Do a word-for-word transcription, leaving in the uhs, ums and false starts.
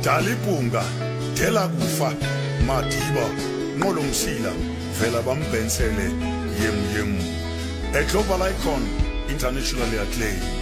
Dalipunga Dela Kufa Madiba Nolomsila Vela Bambensele Yem Yem, a global icon internationally acclaimed.